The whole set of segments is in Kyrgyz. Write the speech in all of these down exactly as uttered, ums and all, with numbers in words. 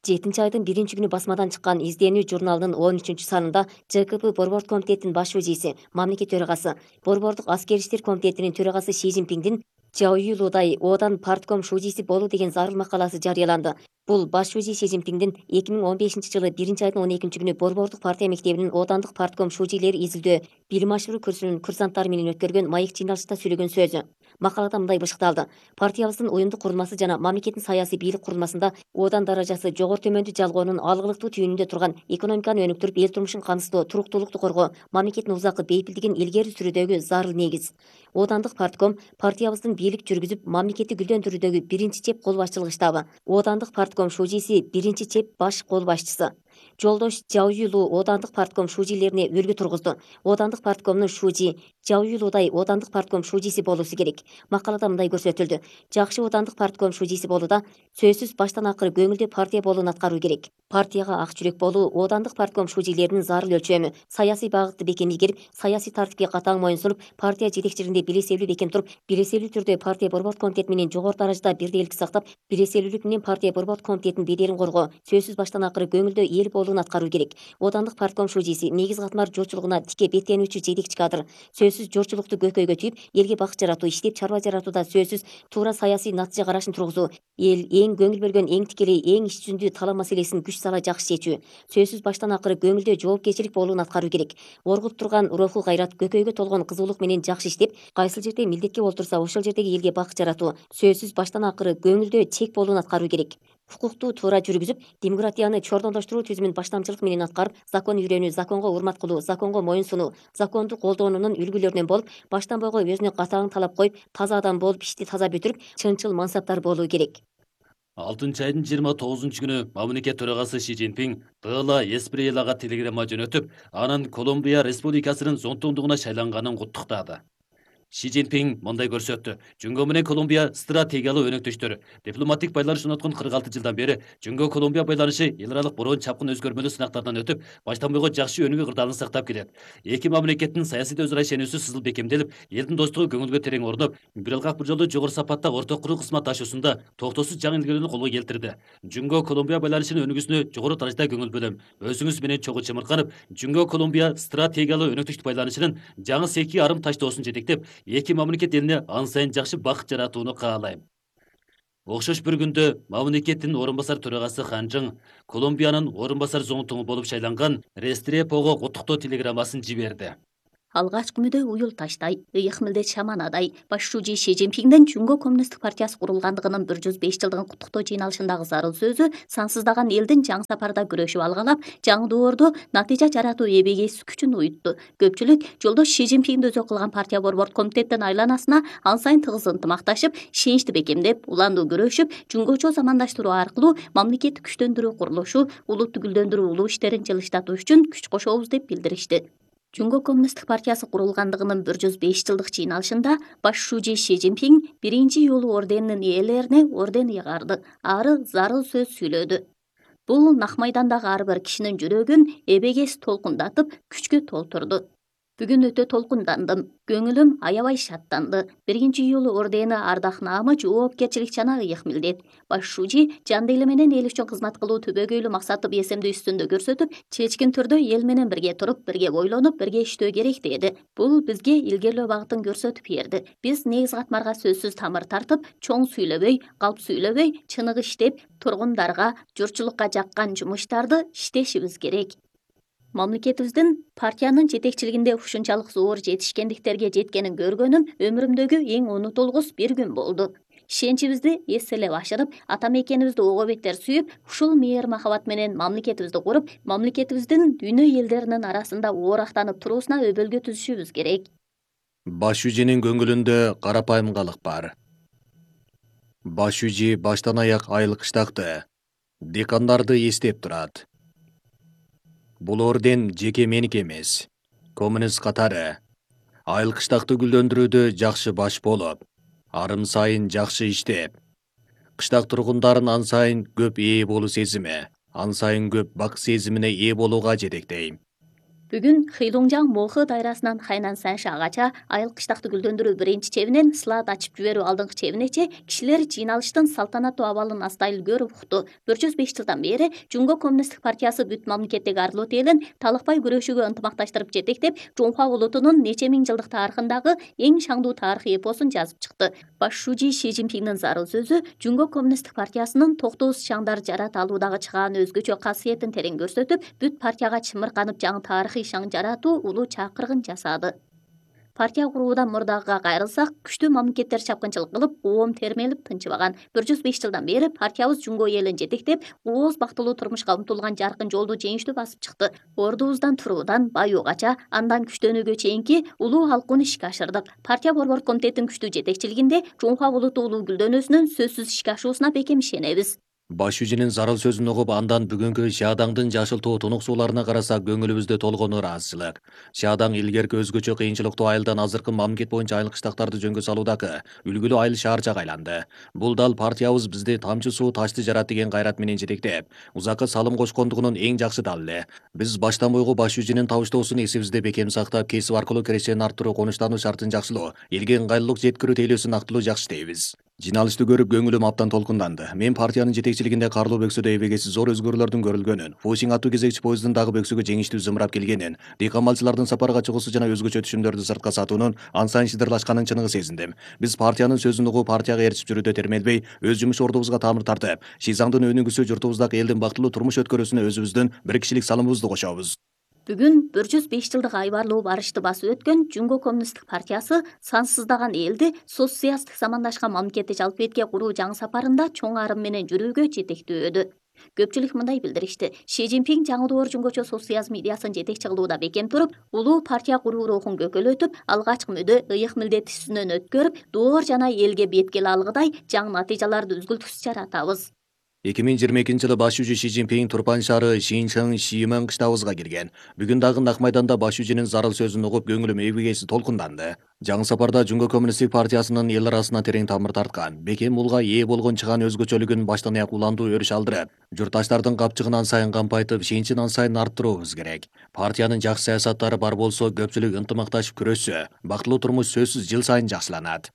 жетинчи айдын биринчи күнү басмадан чыккан изденүү журналынын он үчүнчү санында ЖКП Борбордук комитетинин баш вазиси, мамлекет төрагасы, Борбордук аскер иштер комитетинин төрагасы Ши Цзиньпиндин Жао Юйлудай Одан партком шужиси болуу деген зарыл макаласы жарыяланды. Бул баш вази Ши Цзиньпиндин эки миң он бешинчи жылы биринчи айдын он экинчи күнү Борбордук партия мектебинин Одандык партком шужилери изилдөө билим ашыруу курсунун курсанттары менен өткөргөн маек жыйналышында сөйлөгөн сөзү. Макалада мындай бышыкталды: партиябыздын уюмдук курулмасы жана мамлекеттин саясий бийлик курулмасында Одан даражасы жогору төмөндү жалгоонун алгылыктуу түйүнүндө турган экономиканы өнүктүрүп, эл турмушун камсыздоо, туруктуулукту коргоо, мамлекеттин узакы бейпилдигин илгери сүрүүдөгү зарыл негиз. Одандык партком партиябыздын бийлик жүргүзүп, мамлекетти гүлдөндүрүүдөгү биринчи чеп кол башчылык штабы. Одандык партком шужиси биринчи чеп баш кол башчысы. Жолдош Жао Юйлу Одандык партком шужилерине үлгү тургузду. Одандык парткомдун шужи Жао Юйлудай Одандык партком шужиси болуусу керек. Макалада мындай көрсөтүлдү: жакшы Одандык партком шужиси болууда сөзсүз баштан акыры көңүлдүү партия болуун аткаруу керек. Партияга ак жүрөк болуу Одандык партком шужилеринин зарыл өлчөмү. Саясий багытты бекем ийгирип, саясий тартипке катаң моюнсунуп, партия жетекчилигинде белеселүү бекем туруп, белеселүү түрдө партия борбордук комитети менен жогору даражада бирдейликти сактап, белеселүүлүк менен партия борбордук комитетинин беделин коргоо, сөзсүз баштан акыры көңүлдүү эл болуун аткаруу керек. Одандык партком шужиси негиз катмар журчулугуна тике беттенүүчү жетекчи кадр. Сөзсүз журчулукту көкөйгө түйүп, элге бакыт жаратуу, иштеп чарба жаратууда сөзсүз туура саясий натыйжа карашын тургузуу, эл эң көңүл бөлгөн, эң тикелей, эң иш жүзүндүү талаа маселесин күч сала жакшы чечүү, сөзсүз баштан акыры көңүлдүү жоопкерчилик болуун аткаруу керек. Оргуп турган руху кайрат, көкөйгө толгон кызуулук менен жакшы иштеп, кайсыл жерде милдетке олтурса, ошол жердеги элге бакыт жаратуу, сөзсүз баштан акыры көңүлдүү чек болуун аткаруу керек. Хукукту туура жүргүзүп, демократияны чордондоштуруу түзүмүн баштамчылык менен аткарып, закон үйрөнүү, законго урмат кылуу, законго моюн сунуу, законду колдоонунун үлгүлөрүнөн болуп, баштан бойго өзүнө катаң талап коюп, таза адам болуп, ишти таза бүтүрүп, чынчыл мансаптар болуу керек. алтынчы айдын жыйырма тогузунчу күнү мамлекет төрагасы Ши Цзиньпин Дыла Эсприелага телеграмма жөнөтүп, анын Колумбия Республикасынын зонтундугуна шайланганын куттуктады. Ши Цзиньпин мындай көрсөттү: Жөнгө менен Колумбия стратегиялык өнөктөштөр. Дипломатик байланыш орноткон кырк алты жылдан бери Жөнгө Колумбия байланышы эл аралык бороон чапкын өзгөрмөлүү сынактардан өтүп, баштан бойго жакшы өнүгүү кырдаалын сактап келет. Эки мамлекеттин саясий өзара ишенүүсү сызыл бекемделип, элдин достугу көңүлгө терең орноп, бир ылгак бир жолу жогору сапатта орток куруу кызмат ашуусунда токтоосуз жаңы илгерүүлөрдү колго келтирди. Жөнгө Колумбия байланышынын өнүгүүсүнө жогору даражада көңүл бөлөм. Өзүңүз менен чогуу чымырканып, Жөнгө Колумбия стратегиялык өнөктөштүк байланышынын жаңы секи арым таштоосун жетектеп, эки мамлекет элине ан сайын жакшы бакыт жаратууну каалайм. Окшош бир күндө мамлекеттин орун басар төрагасы Ханжың Колумбиянын орун басар зонтугу болуп шайланган Рестрепого куттуктоо телеграммасын жиберди. Алгач күнүдө уюл таштай, ыйык милдет шаманадай, баш шужи Ши Цзиньпиндин Жөнгө коммунисттик партиясы курулгандыгынын бир жүз беш жылдыгын куттуктоо жыйналышындагы зарыл сөзү сансыздаган элдин жаңы сапарда күрөшүп алгалап, жаңы доордо натыйжа жаратуу эбегейсиз күчүн уютту. Көпчүлүк жолдош Ши Цзиньпинди өзү кылган партия борбордук комитеттин айланасына ан сайын тыгыз ынтымакташып, ишеничти бекемдеп, уландуу күрөшүп, жөнгөчө замандаштыруу аркылуу мамлекетти күчтөндүрүү курулушу, улутту гүлдөндүрүү улуу иштерин жылыштатуу үчүн күч кошобуз деп билдиришти. Жөнгө коммунисттик партиясы курулгандыгынын бир жүз беш жылдык жыйналышында баш шужи Ши Цзиньпин биринчи жолу орденинин ээлерине орден ыйгарды, ары зарыл сөз сүйлөдү. Бул нак майдандагы ар бир кишинин жүрөгүн эбегейсиз толкундатып, күчкө толтурду. Бүгүн өтө толкундандым, көңүлүм аябай шаттанды. Биринчи жолу ордени ардак наамы, жоопкерчилик жана ыйык милдет. Баш шужи жан дили менен эл үчүн кызмат кылуу түбөгөйлүү максатты бесемди үстүндө көрсөтүп, чечкин түрдө эл менен бирге туруп, бирге бойлонуп, бирге иштөө керек деди. Бул бизге илгерлөө багытын көрсөтүп берди. Биз негиз катмарга сөзсүз тамыр тартып, чоң сүйлөбөй, калп сүйлөбөй, чыныгы иштеп, тургундарга, журтчулукка жаккан жумуштарды иштешибиз керек. Мамлекетибиздин партиянын жетекчилигинде ушунчалык зор жетишкендиктерге жеткенин көргөнүм өмүрүмдөгү эң унутулгус бир күн болду. Ишеничибизди эселеп ашырып, ата мекенибизди ого бетер сүйүп, ушул мээр махабат менен мамлекетибизди куруп, мамлекетибиздин дүйнө элдеринин арасында оорактанып туруусуна өбөлгө түзүшүбүз керек. Баш шужинин көңүлүндө карапайымдуулук бар. Баш шужи баштан аяк айыл кыштакты, декандарды эстеп турат. Бул орден жеке меники эмес. Коммунист катары айыл кыштакты гүлдөндүрүүдө жакшы баш болуп, арым сайын жакшы иштеп, кыштак тургундарын ан сайын көп ээ болуу сезими, ан сайын көп бак сезимине ээ болууга жетектейм. Бүгүн Хыйлуңжаң Мохы дайрасынан Хайнан Саншагача айыл кыштакты гүлдөндүрүү биринчи чебинен слад ачып жиберүү алдыңкы чебинече кишилер жыйналыштын салтанаттуу абалын астайыл көрүп укту. бир жүз беш жылдан бери Жунго Коммунисттик партиясы бүт мамлекеттеги Арлуу элин талыкпай күрөшүүгө ынтымакташтырып жетектеп, Жунхва улутунун нече миң жылдык тарыхындагы эң шаңдуу тарыхый эпосун жазып чыкты. Баш шужи Ши Цзиньпиңдин зарыл сөзү Жунго Коммунисттик партиясынын токтоос шаңдар жарата алуудагы чыгаан өзгөчө касиетин терең көрсөтүп, бүт партияга чымырканып жаңы тарыхый шаң жаратуу улуу чакыргын жасады. Партия куруудан мурдагыга кайрылсак, күчтүү мамлекеттер чапкынчылык кылып, оом термелип тынчыбаган. бир жүз беш жылдан бери партиябыз Жунго элин жетектеп, ооз бактылуу турмушка умтулган жаркын жолду жеңиштүү басып чыкты. Ордубуздан туруудан баюугача, андан күчтөнүүгө чейинки улуу алкууну ишке ашырдык. Партия борбор комитетинин күчтүү жетекчилигинде Жунхва улуту улуу гүлдөнүүсүнүн сөзсүз ишке ашуусуна бекем ишенебиз. Баш шужинин зарыл сөзүн угуп, андан бүгүнкү Шаадаңдын жашылтуу тунук сууларына карасак, көңүлүбүздө толгон ыраазычылык. Шаадаң илгерки өзгөчө кыйынчылыктуу айылдан азыркы мамлекет боюнча айыл кыштактарды жөнгө салуудагы үлгүлүү айыл шаарчага айланды. Бул дал партиябыз бизди тамчы суу ташты жарат деген кайрат менен жетектеп, узакка салым кошкондугунун эң жакшы далили. Биз баштан бойгу баш шужинин табыштоосун эсибизде бекем сактап, кесип аркылуу кирешени арттыруу, конуштануу шартын жакшылоо, элге ыңгайлуулук жеткирүү тейлөөсүн актылуу жакшы дейбиз. Жиналышты көрүп көңүлүм абдан толкунданды. Мен партиянын жетекчилигинде Карлуу бөксөдө эбегеси зор өзгөрүүлөрдүн көрүлгөнүн, Фусинг аттуу кезекчи поезддин дагы бөксөгө жеңиштүү зымырап келгенин, дыйкан малчылардын сапарга чыгуусу жана өзгөчө түшүмдөрдү сыртка сатуунун ан сайын шыдырлашканын чыныгы сезиндим. Биз партиянын сөзүн угуп, партияга ээрчип жүрүүдө термелбей, өз жумуш ордубузга тамыр тартып, Шизаңдын өнүгүүсү, журтубуздагы элдин бактылуу турмуш өткөрүүсүнө өзүбүздүн бир кишилик салымыбызды кошобуз. Бүгүн бир жүз беш жылдык айбарлуу барышты басып өткөн Жунго Коммунисттик партиясы сансыздаган элди соцсуясттык замандашкан мамлекетти жалпы бетке куруу жаңы сапарында чоң арым менен жүрүүгө жетектөөдү. Көпчүлүк мындай билдиришти: Ши Цзиньпиң жаңы доор жунгочо соцсуяз медиасын жетекчи кылууда бекем туруп, улуу партия куруу рухун көкөлөтүп, алгачкы мүдө ыйык милдет үстүнөн өткөрүп, доор жана элге бет келе алгыдай жаңы натыйжаларды үзгүлтүксүз жаратабыз. эки миң жыйырма экинчи жылы баш шужи Ши Цзиньпиң Турпан шаары Шинчэн Шимэн кыштабыбызга келген. Бүгүн дагы Нак майданда баш шужинин зарыл сөзүн угуп, көңүлүм эбегейси толкунданды. Жаңы сапарда Жунго Коммунисттик партиясынын эл арасына терең тамыр тарткан, бекем мулга ээ болгон чыгаан өзгөчөлүгүн баштан аяк уландуу өрүш алдырып, журтташтардын капчыгын ан сайын кампайтып, ишенчин ан сайын арттыруубуз керек. Партиянын жакшы саясаттары бар болсо, көпчүлүк ынтымакташып күрөшсө, бактылуу турмуш сөзсүз жыл сайын жакшыланат.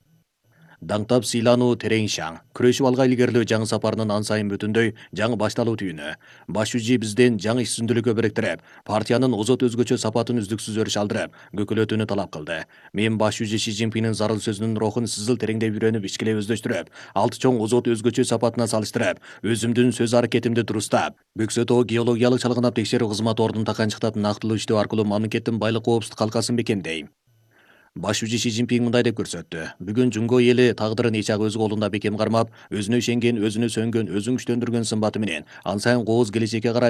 Даңтап сыйлануу терең шаң, күрөшүп алга илгерилөө жаңы сапарынын ан сайын бүтүндөй жаңы башталуу түйүнү. Баш шужи бизден жаңы ишсүндүүлүккө бириктирип, партиянын озот өзгөчө сапатын үздүксүз өрүш алдырып, көкөлөтүүнү талап кылды. Мен баш шужи Ши Цзиньпиңдин зарыл сөзүнүн рухун сызыл тереңдеп үйрөнүп, ичкилеп өздөштүрүп, алты чоң озот өзгөчө сапатына салыштырып, өзүмдүн сөз аракетимди дурустап, Бөксөтөө геологиялык чалгынап текшерүү кызматы ордун таканчыктап, нактылуу иштөө аркылуу мамлекеттин байлык коопсуздук калкасын бекемдейм. Баш шужи Ши Цзиньпиң мындай деп көрсөттү: бүгүн Жунго эли тагдырын эч ак өз колунда бекем кармап, өзүнө ишенген, өзүнө сөнгөн, өзүн күчтөндүргөн сымбаты менен ан сайын кооз келечекке карай